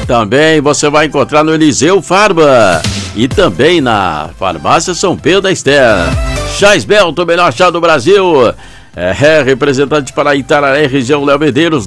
Também você vai encontrar no Eliseu Farma e também na Farmácia São Pedro da Estela. Chás Belto, o melhor chá do Brasil. Representante para Itararé, região Léo Medeiros,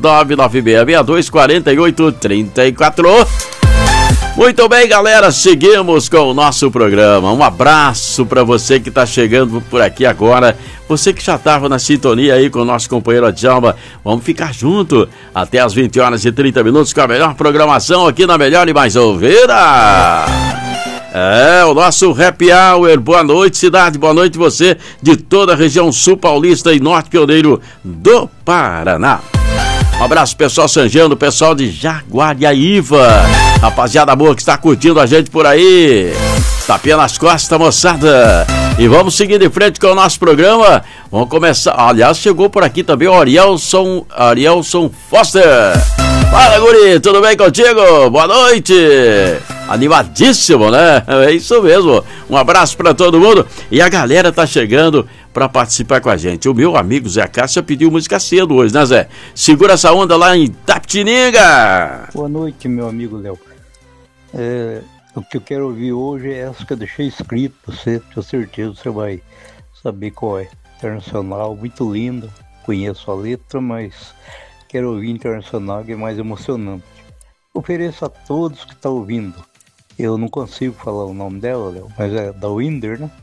996624834. Muito bem, galera, seguimos com o nosso programa. Um abraço para você que está chegando por aqui agora. Você que já estava na sintonia aí com o nosso companheiro Adjalma. Vamos ficar junto até as 20h30 com a melhor programação aqui na Melhor e Mais Ouvida. O nosso Happy Hour. Boa noite, cidade. Boa noite você de toda a região sul paulista e norte pioneiro do Paraná. Um abraço pessoal Sanjando, pessoal de Jaguariaíva, rapaziada boa que está curtindo a gente por aí. Tapinha nas costas, moçada. E vamos seguir de frente com o nosso programa. Vamos começar. Aliás, chegou por aqui também o Arielson Foster. Fala, guri, tudo bem contigo? Boa noite. Animadíssimo, né? É isso mesmo. Um abraço para todo mundo. E a galera tá chegando para participar com a gente. O meu amigo Zé Cássio pediu música cedo hoje, né, Zé? Segura essa onda lá em Tapetininga. Boa noite, meu amigo Léo. O que eu quero ouvir hoje é essa que eu deixei escrito para você. Tenho certeza que você vai saber qual é. Internacional, muito linda. Conheço a letra, mas quero ouvir internacional, que é mais emocionante. Ofereço a todos que estão ouvindo. Eu não consigo falar o nome dela, Léo, mas é da Winder, né?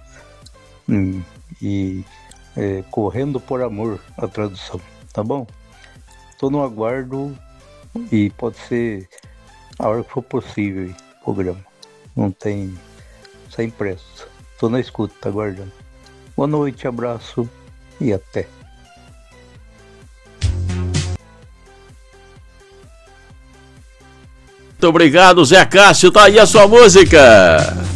Correndo por Amor, a tradução, tá bom? Tô no aguardo e pode ser a hora que for possível o programa. Não tem, sem pressa. Tô na escuta, tá aguardando. Boa noite, abraço e até. Muito obrigado, Zé Cássio. Tá aí a sua música.